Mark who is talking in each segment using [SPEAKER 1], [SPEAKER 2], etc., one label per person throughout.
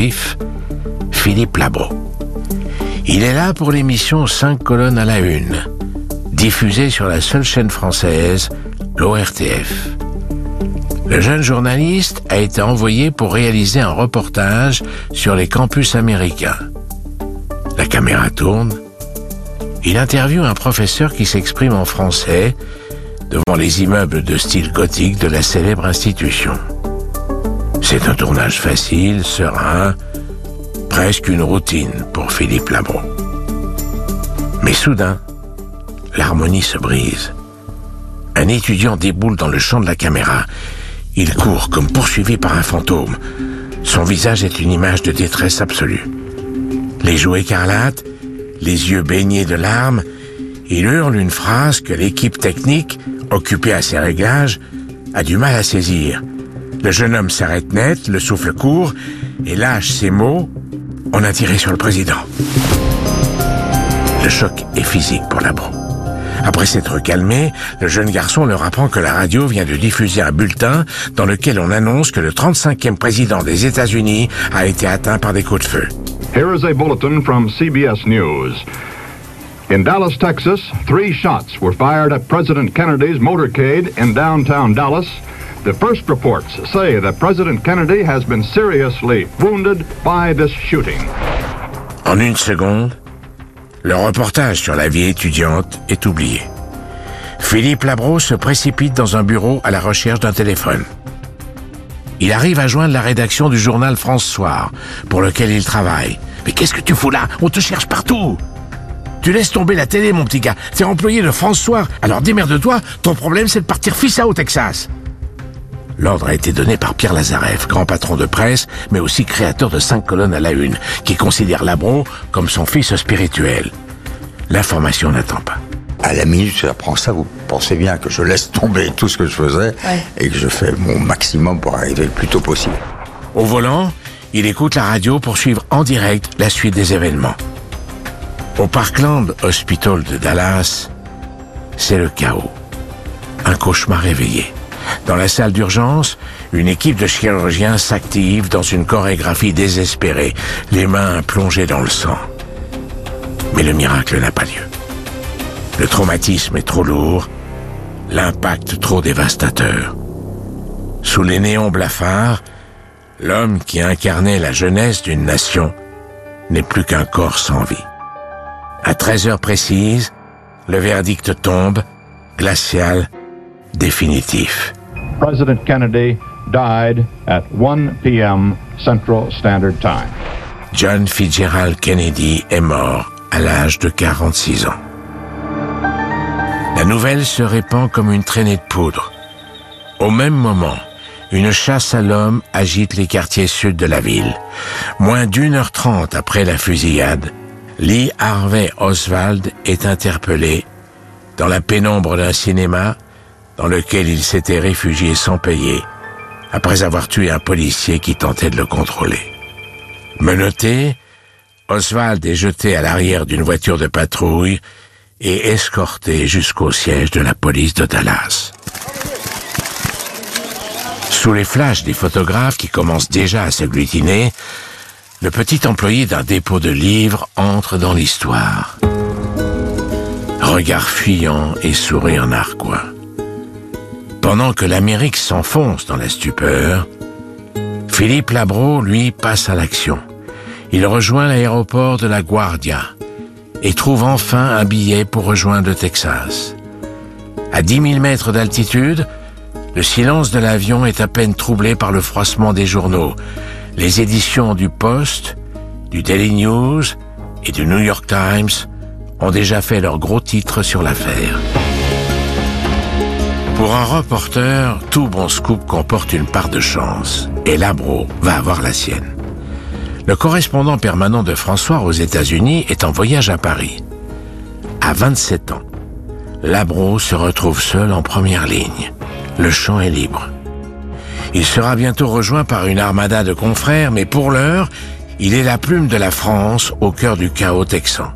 [SPEAKER 1] sportif, Philippe Labro. Il est là pour l'émission 5 colonnes à la une, diffusée sur la seule chaîne française, l'ORTF. Le jeune journaliste a été envoyé pour réaliser un reportage sur les campus américains. La caméra tourne. Il interviewe un professeur qui s'exprime en français devant les immeubles de style gothique de la célèbre institution. C'est un tournage facile, serein, presque une routine pour Philippe Labro. Mais soudain, l'harmonie se brise. Un étudiant déboule dans le champ de la caméra. Il court comme poursuivi par un fantôme. Son visage est une image de détresse absolue. Les joues écarlates, les yeux baignés de larmes, il hurle une phrase que l'équipe technique, occupée à ses réglages, a du mal à saisir. Le jeune homme s'arrête net, le souffle court, et lâche ces mots « On a tiré sur le président ». Le choc est physique pour Labro. Après s'être calmé, le jeune garçon leur apprend que la radio vient de diffuser un bulletin dans lequel on annonce que le 35e président des États-Unis a été atteint par des coups de feu.
[SPEAKER 2] Here is a bulletin from CBS News. In Dallas, Texas, 3 shots were fired at President Kennedy's motorcade in downtown Dallas. The first reports say that President Kennedy has been seriously wounded by this shooting.
[SPEAKER 1] En une seconde, le reportage sur la vie étudiante est oublié. Philippe Labro se précipite dans un bureau à la recherche d'un téléphone. Il arrive à joindre la rédaction du journal France Soir, pour lequel il travaille. « Mais qu'est-ce que tu fous là? On te cherche partout !»« Tu laisses tomber la télé, mon petit gars. T'es employé de France Soir. Alors démerde-toi, ton problème c'est de partir fissa au Texas. » L'ordre a été donné par Pierre Lazareff, grand patron de presse, mais aussi créateur de 5 colonnes à la une, qui considère Labro comme son fils spirituel. L'information n'attend pas.
[SPEAKER 3] À la minute, j'apprends ça, vous pensez bien que je laisse tomber tout ce que je faisais et que je fais mon maximum pour arriver le plus tôt possible.
[SPEAKER 1] Au volant, il écoute la radio pour suivre en direct la suite des événements. Au Parkland Hospital de Dallas, c'est le chaos. Un cauchemar réveillé. Dans la salle d'urgence, une équipe de chirurgiens s'active dans une chorégraphie désespérée, les mains plongées dans le sang. Mais le miracle n'a pas lieu. Le traumatisme est trop lourd, l'impact trop dévastateur. Sous les néons blafards, l'homme qui incarnait la jeunesse d'une nation n'est plus qu'un corps sans vie. À 13h précises, le verdict tombe, glacial, définitif.
[SPEAKER 2] President Kennedy died at 1 p.m. Central Standard Time.
[SPEAKER 1] John Fitzgerald Kennedy est mort à l'âge de 46 ans. La nouvelle se répand comme une traînée de poudre. Au même moment, une chasse à l'homme agite les quartiers sud de la ville. Moins d'1h30 après la fusillade, Lee Harvey Oswald est interpellé dans la pénombre d'un cinéma dans lequel il s'était réfugié sans payer, après avoir tué un policier qui tentait de le contrôler. Menotté, Oswald est jeté à l'arrière d'une voiture de patrouille et escorté jusqu'au siège de la police de Dallas. Sous les flashs des photographes qui commencent déjà à s'agglutiner, le petit employé d'un dépôt de livres entre dans l'histoire. Regard fuyant et sourire narquois. Pendant que l'Amérique s'enfonce dans la stupeur, Philippe Labro, lui, passe à l'action. Il rejoint l'aéroport de La Guardia et trouve enfin un billet pour rejoindre le Texas. À 10 000 mètres d'altitude, le silence de l'avion est à peine troublé par le froissement des journaux. Les éditions du Post, du Daily News et du New York Times ont déjà fait leurs gros titres sur l'affaire. Pour un reporter, tout bon scoop comporte une part de chance, et Labro va avoir la sienne. Le correspondant permanent de François aux États-Unis est en voyage à Paris. À 27 ans, Labro se retrouve seul en première ligne. Le champ est libre. Il sera bientôt rejoint par une armada de confrères, mais pour l'heure, il est la plume de la France au cœur du chaos texan.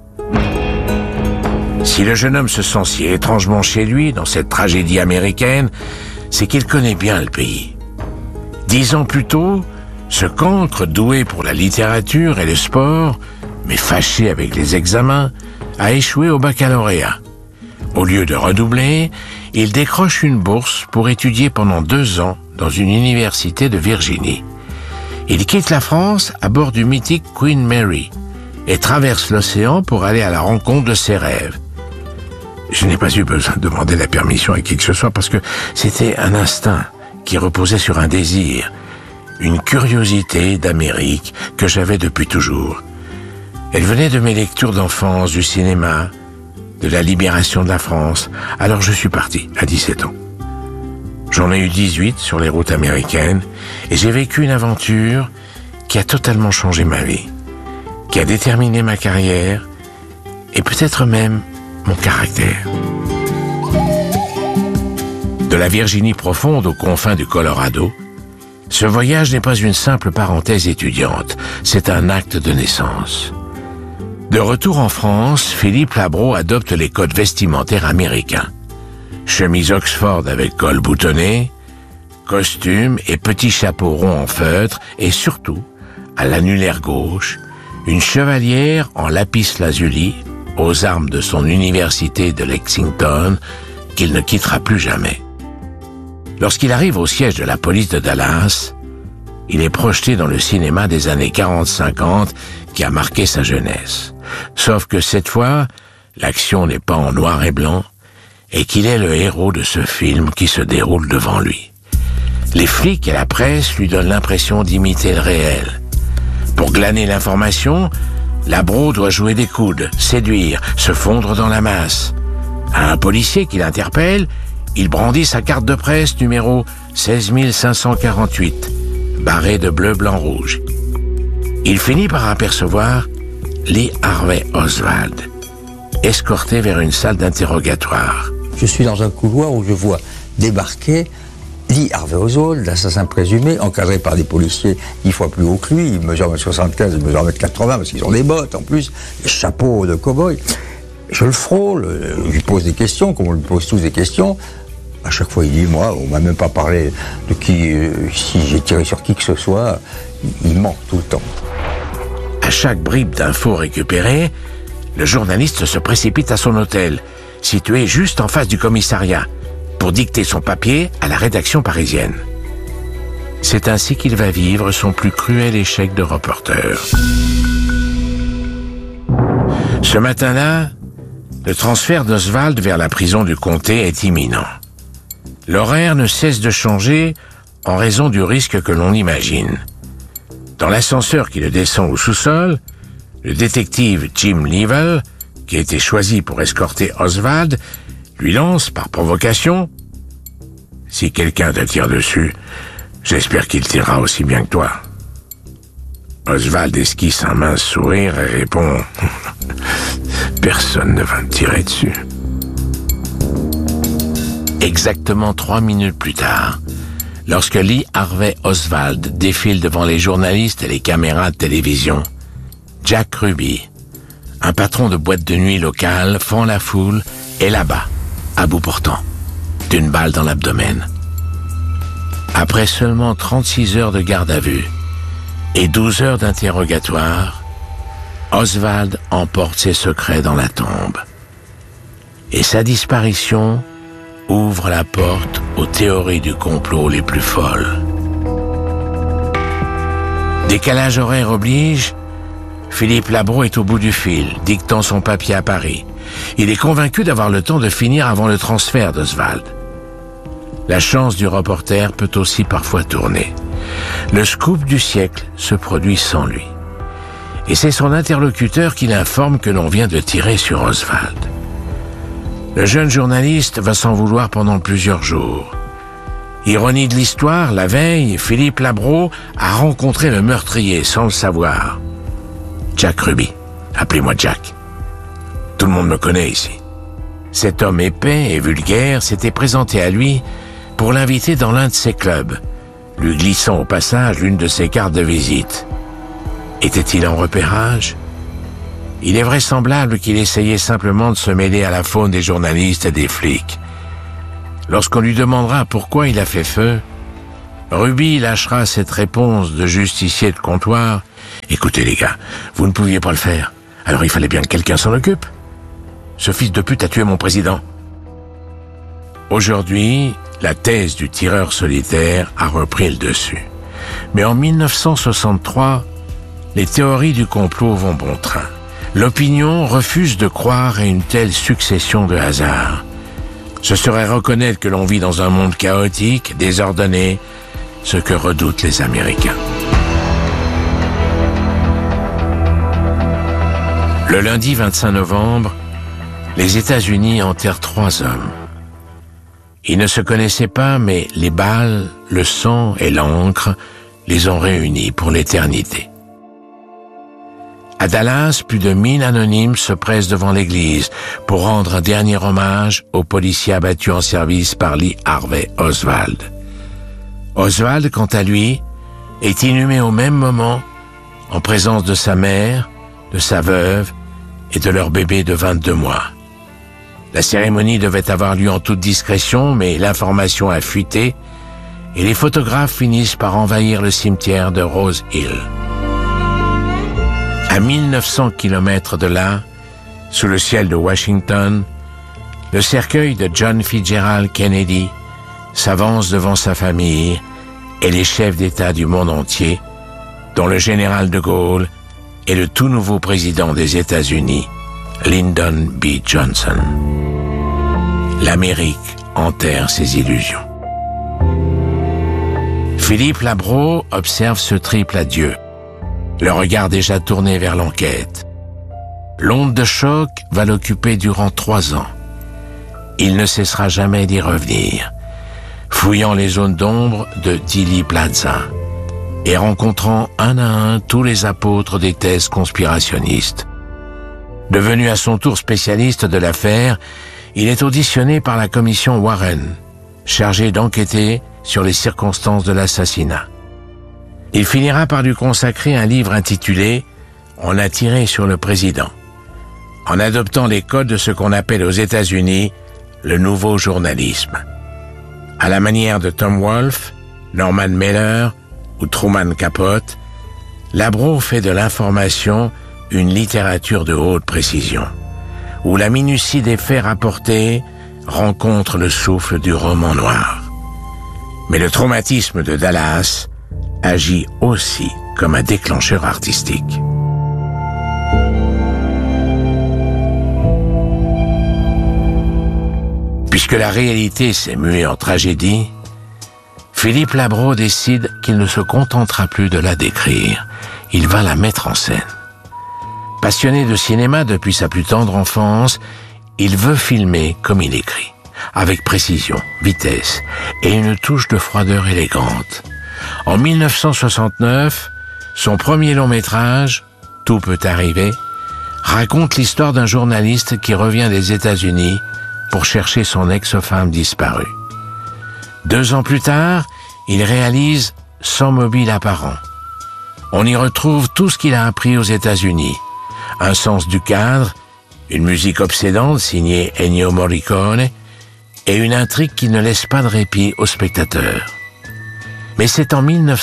[SPEAKER 1] Si le jeune homme se sent si étrangement chez lui dans cette tragédie américaine, c'est qu'il connaît bien le pays. 10 ans plus tôt, Ce cancre, doué pour la littérature et le sport, mais fâché avec les examens, a échoué au baccalauréat. Au lieu de redoubler, il décroche une bourse pour étudier pendant 2 ans dans une université de Virginie. Il quitte la France à bord du mythique Queen Mary et traverse l'océan pour aller à la rencontre de ses rêves. Je n'ai pas eu besoin de demander la permission à qui que ce soit parce que c'était un instinct qui reposait sur un désir, une curiosité d'Amérique que j'avais depuis toujours. Elle venait de mes lectures d'enfance, du cinéma, de la libération de la France. Alors je suis parti à 17 ans. J'en ai eu 18 sur les routes américaines et j'ai vécu une aventure qui a totalement changé ma vie, qui a déterminé ma carrière et peut-être même mon caractère. De la Virginie profonde aux confins du Colorado, ce voyage n'est pas une simple parenthèse étudiante, c'est un acte de naissance. De retour en France, Philippe Labro adopte les codes vestimentaires américains. Chemise Oxford avec col boutonné, costume et petit chapeau rond en feutre et surtout, à l'annulaire gauche, une chevalière en lapis-lazuli aux armes de son université de Lexington qu'il ne quittera plus jamais. Lorsqu'il arrive au siège de la police de Dallas, il est projeté dans le cinéma des années 40-50 qui a marqué sa jeunesse. Sauf que cette fois, l'action n'est pas en noir et blanc et qu'il est le héros de ce film qui se déroule devant lui. Les flics et la presse lui donnent l'impression d'imiter le réel. Pour glaner l'information, Labro doit jouer des coudes, séduire, se fondre dans la masse. À un policier qui l'interpelle, il brandit sa carte de presse numéro 16548, barrée de bleu, blanc, rouge. Il finit par apercevoir Lee Harvey Oswald, escorté vers une salle d'interrogatoire.
[SPEAKER 3] Je suis dans un couloir où je vois débarquer Lee Harvey Oswald, l'assassin présumé, encadré par des policiers 10 fois plus hauts que lui. Il mesure 1m75, il mesure 1m80 parce qu'ils ont des bottes en plus, des chapeaux de cow-boy. Je le frôle, je lui pose des questions, comme on lui pose tous des questions. À chaque fois, il dit, moi, on m'a même pas parlé de qui, si j'ai tiré sur qui que ce soit. Il ment tout le temps.
[SPEAKER 1] À chaque bribe d'infos récupérée, le journaliste se précipite à son hôtel, situé juste en face du commissariat, pour dicter son papier à la rédaction parisienne. C'est ainsi qu'il va vivre son plus cruel échec de reporter. Ce matin-là, le transfert d'Oswald vers la prison du comté est imminent. L'horaire ne cesse de changer en raison du risque que l'on imagine. Dans l'ascenseur qui le descend au sous-sol, le détective Jim Leavell, qui a été choisi pour escorter Oswald, lui lance par provocation « Si quelqu'un te tire dessus, j'espère qu'il tirera aussi bien que toi. » Oswald esquisse un mince sourire et répond « Personne ne va me tirer dessus. » Exactement 3 minutes plus tard, lorsque Lee Harvey Oswald défile devant les journalistes et les caméras de télévision, Jack Ruby, un patron de boîte de nuit locale, fend la foule et l'abat, à bout portant, d'une balle dans l'abdomen. Après seulement 36 heures de garde à vue et 12 heures d'interrogatoire, Oswald emporte ses secrets dans la tombe. Et sa disparition ouvre la porte aux théories du complot les plus folles. Décalage horaire oblige, Philippe Labro est au bout du fil, dictant son papier à Paris. Il est convaincu d'avoir le temps de finir avant le transfert d'Oswald. La chance du reporter peut aussi parfois tourner. Le scoop du siècle se produit sans lui. Et c'est son interlocuteur qui l'informe que l'on vient de tirer sur Oswald. Le jeune journaliste va s'en vouloir pendant plusieurs jours. Ironie de l'histoire, la veille, Philippe Labro a rencontré le meurtrier sans le savoir. Jack Ruby. Appelez-moi Jack. Tout le monde me connaît ici. Cet homme épais et vulgaire s'était présenté à lui pour l'inviter dans l'un de ses clubs, lui glissant au passage l'une de ses cartes de visite. Était-il en repérage ? Il est vraisemblable qu'il essayait simplement de se mêler à la faune des journalistes et des flics. Lorsqu'on lui demandera pourquoi il a fait feu, Ruby lâchera cette réponse de justicier de comptoir. « Écoutez les gars, vous ne pouviez pas le faire. Alors il fallait bien que quelqu'un s'en occupe. Ce fils de pute a tué mon président. » Aujourd'hui, la thèse du tireur solitaire a repris le dessus. Mais en 1963, les théories du complot vont bon train. L'opinion refuse de croire à une telle succession de hasards. Ce serait reconnaître que l'on vit dans un monde chaotique, désordonné, ce que redoutent les Américains. Le lundi 25 novembre, les États-Unis enterrent 3 hommes. Ils ne se connaissaient pas, mais les balles, le sang et l'encre les ont réunis pour l'éternité. À Dallas, plus de 1000 anonymes se pressent devant l'église pour rendre un dernier hommage aux policiers abattus en service par Lee Harvey Oswald. Oswald, quant à lui, est inhumé au même moment en présence de sa mère, de sa veuve et de leur bébé de 22 mois. La cérémonie devait avoir lieu en toute discrétion, mais l'information a fuité et les photographes finissent par envahir le cimetière de Rose Hill. À 1900 km de là, sous le ciel de Washington, le cercueil de John Fitzgerald Kennedy s'avance devant sa famille et les chefs d'État du monde entier, dont le général de Gaulle et le tout nouveau président des États-Unis, Lyndon B. Johnson. L'Amérique enterre ses illusions. Philippe Labro observe ce triple adieu, le regard déjà tourné vers l'enquête. L'onde de choc va l'occuper durant 3 ans. Il ne cessera jamais d'y revenir, fouillant les zones d'ombre de Dealey Plaza et rencontrant un à un tous les apôtres des thèses conspirationnistes. Devenu à son tour spécialiste de l'affaire, il est auditionné par la commission Warren, chargée d'enquêter sur les circonstances de l'assassinat. Il finira par lui consacrer un livre intitulé « On a tiré sur le président », en adoptant les codes de ce qu'on appelle aux États-Unis le nouveau journalisme. À la manière de Tom Wolfe, Norman Mailer ou Truman Capote, Labro fait de l'information une littérature de haute précision, où la minutie des faits rapportés rencontre le souffle du roman noir. Mais le traumatisme de Dallas agit aussi comme un déclencheur artistique. Puisque la réalité s'est muée en tragédie, Philippe Labro décide qu'il ne se contentera plus de la décrire. Il va la mettre en scène. Passionné de cinéma depuis sa plus tendre enfance, il veut filmer comme il écrit, avec précision, vitesse et une touche de froideur élégante. En 1969, son premier long-métrage, Tout peut arriver, raconte l'histoire d'un journaliste qui revient des États-Unis pour chercher son ex-femme disparue. 2 ans plus tard, il réalise Sans mobile apparent. On y retrouve tout ce qu'il a appris aux États-Unis. Un sens du cadre, une musique obsédante signée Ennio Morricone et une intrigue qui ne laisse pas de répit aux spectateurs. Mais c'est en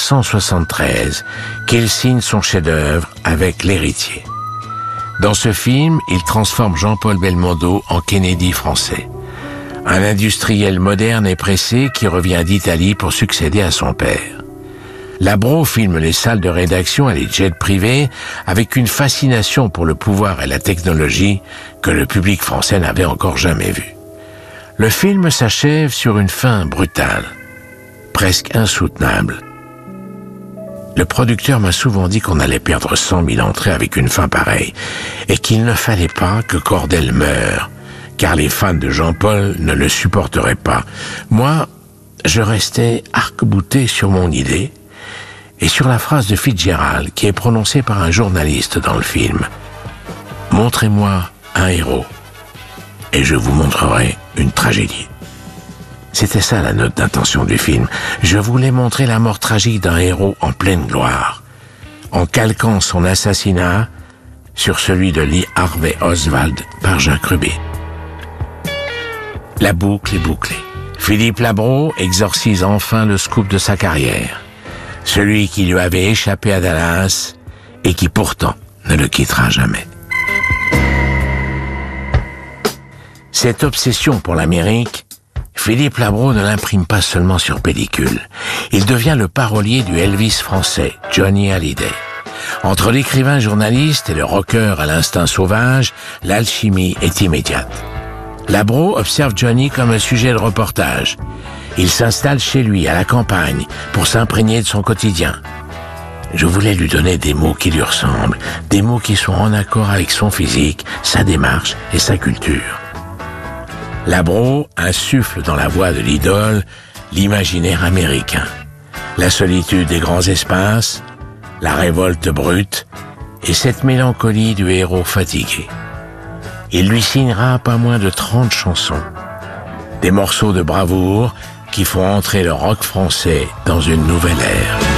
[SPEAKER 1] 1973 qu'il signe son chef-d'œuvre avec L'Héritier. Dans ce film, il transforme Jean-Paul Belmondo en Kennedy français, un industriel moderne et pressé qui revient d'Italie pour succéder à son père. Labro filme les salles de rédaction et les jets privés avec une fascination pour le pouvoir et la technologie que le public français n'avait encore jamais vue. Le film s'achève sur une fin brutale, presque insoutenable. Le producteur m'a souvent dit qu'on allait perdre 100 000 entrées avec une fin pareille et qu'il ne fallait pas que Cordel meure, car les fans de Jean-Paul ne le supporteraient pas. Moi, je restais arc-bouté sur mon idée et sur la phrase de Fitzgerald qui est prononcée par un journaliste dans le film. « Montrez-moi un héros et je vous montrerai une tragédie. » C'était ça la note d'intention du film. Je voulais montrer la mort tragique d'un héros en pleine gloire, en calquant son assassinat sur celui de Lee Harvey Oswald par Jacques Ruby. La boucle est bouclée. Philippe Labro exorcise enfin le scoop de sa carrière, celui qui lui avait échappé à Dallas et qui pourtant ne le quittera jamais. Cette obsession pour l'Amérique, Philippe Labro ne l'imprime pas seulement sur pellicule. Il devient le parolier du Elvis français, Johnny Hallyday. Entre l'écrivain journaliste et le rocker à l'instinct sauvage, l'alchimie est immédiate. Labro observe Johnny comme un sujet de reportage. Il s'installe chez lui, à la campagne, pour s'imprégner de son quotidien. Je voulais lui donner des mots qui lui ressemblent, des mots qui sont en accord avec son physique, sa démarche et sa culture. Labro insuffle dans la voix de l'idole l'imaginaire américain, la solitude des grands espaces, la révolte brute et cette mélancolie du héros fatigué. Il lui signera pas moins de 30 chansons, des morceaux de bravoure qui font entrer le rock français dans une nouvelle ère.